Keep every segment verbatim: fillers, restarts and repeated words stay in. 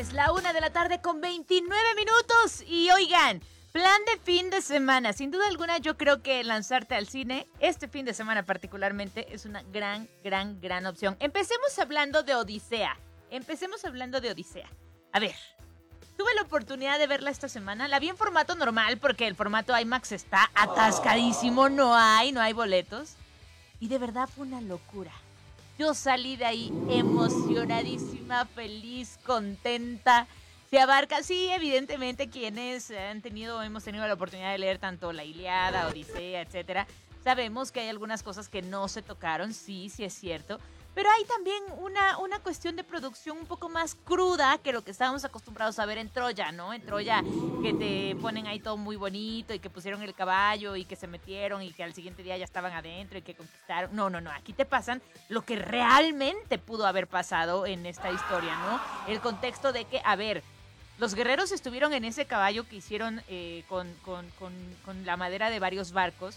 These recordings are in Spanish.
Es la una de la tarde con veintinueve minutos y oigan, plan de fin de semana. Sin duda alguna yo creo que lanzarte al cine este fin de semana particularmente es una gran, gran, gran opción. Empecemos hablando de Odisea. Empecemos hablando de Odisea. A ver, tuve la oportunidad de verla esta semana. La vi en formato normal porque el formato IMAX está atascadísimo. No hay, no hay boletos. Y de verdad fue una locura. Yo salí de ahí emocionadísima, feliz, contenta. Se abarca, sí, evidentemente quienes han tenido, hemos tenido la oportunidad de leer tanto la Ilíada, Odisea, etcétera. Sabemos que hay algunas cosas que no se tocaron, sí, sí es cierto. Pero hay también una, una cuestión de producción un poco más cruda que lo que estábamos acostumbrados a ver en Troya, ¿no? En Troya que te ponen ahí todo muy bonito y que pusieron el caballo y que se metieron y que al siguiente día ya estaban adentro y que conquistaron. No, no, no, aquí te pasan lo que realmente pudo haber pasado en esta historia, ¿no? El contexto de que, a ver, los guerreros estuvieron en ese caballo que hicieron eh, con, con, con, con la madera de varios barcos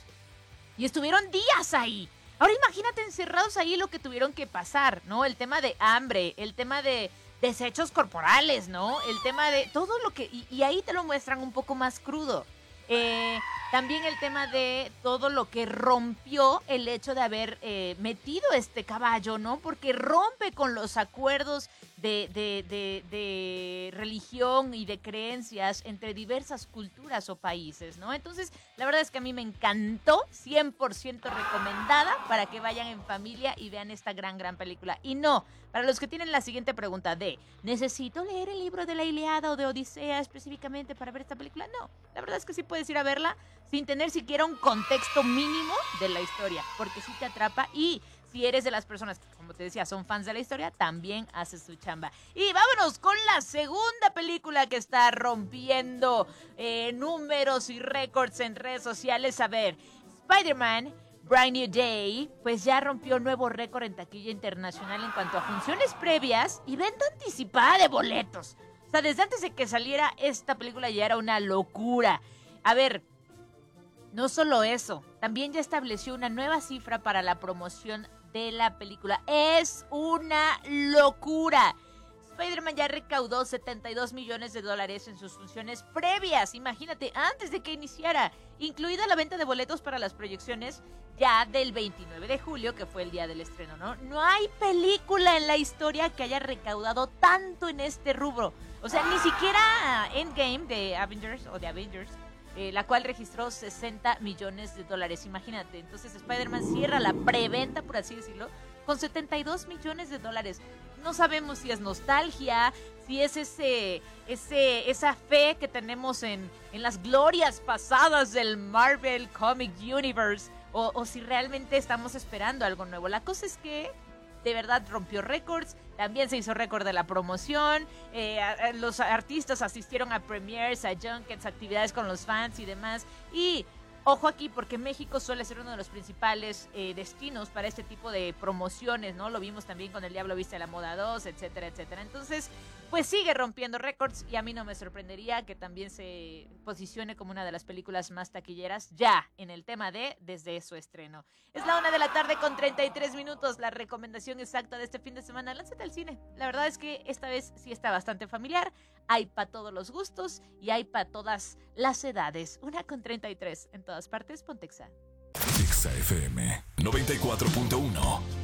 y estuvieron días ahí. Ahora imagínate encerrados ahí lo que tuvieron que pasar, ¿no? El tema de hambre, el tema de desechos corporales, ¿no? El tema de todo lo que... Y, y ahí te lo muestran un poco más crudo. Eh, también el tema de todo lo que rompió el hecho de haber eh, metido este caballo, ¿no? Porque rompe con los acuerdos de, de, de, de religión y de creencias entre diversas culturas o países, ¿no? Entonces, la verdad es que a mí me encantó, cien por ciento recomendada para que vayan en familia y vean esta gran, gran película. Y no, para los que tienen la siguiente pregunta de, ¿necesito leer el libro de la Ilíada o de Odisea específicamente para ver esta película? No, la verdad es que sí puedes ir a verla sin tener siquiera un contexto mínimo de la historia, porque sí te atrapa y si eres de las personas que, como te decía, son fans de la historia, también haces su chamba. Y vámonos con la segunda película que está rompiendo eh, números y récords en redes sociales. A ver, Spider-Man Brand New Day, pues ya rompió nuevo récord en taquilla internacional en cuanto a funciones previas y venta anticipada de boletos. O sea, desde antes de que saliera esta película ya era una locura. A ver, no solo eso, también ya estableció una nueva cifra para la promoción de la película. ¡Es una locura! Spider-Man ya recaudó setenta y dos millones de dólares en sus funciones previas, imagínate, antes de que iniciara, incluida la venta de boletos para las proyecciones ya del veintinueve de julio, que fue el día del estreno, ¿no? No hay película en la historia que haya recaudado tanto en este rubro. O sea, ni siquiera Endgame de Avengers o de Avengers, eh, la cual registró sesenta millones de dólares, imagínate. Entonces Spider-Man cierra la preventa, por así decirlo, con setenta y dos millones de dólares. No sabemos si es nostalgia, si es ese, ese, esa fe que tenemos en, en las glorias pasadas del Marvel Comic Universe, o, o si realmente estamos esperando algo nuevo. La cosa es que de verdad rompió récords, también se hizo récord de la promoción, eh, a, a los artistas asistieron a premieres, a junkets, actividades con los fans y demás, y... Ojo aquí, porque México suele ser uno de los principales eh, destinos para este tipo de promociones, ¿no? Lo vimos también con El Diablo Viste a la Moda dos, etcétera, etcétera. Entonces, pues sigue rompiendo récords y a mí no me sorprendería que también se posicione como una de las películas más taquilleras ya en el tema de desde su estreno. Es la una de la tarde con treinta y tres minutos, la recomendación exacta de este fin de semana. Lánzate al cine. La verdad es que esta vez sí está bastante familiar. Hay para todos los gustos y hay para todas las edades. Una con treinta y tres en todas partes, Pontexa. Exa F M noventa y cuatro punto uno.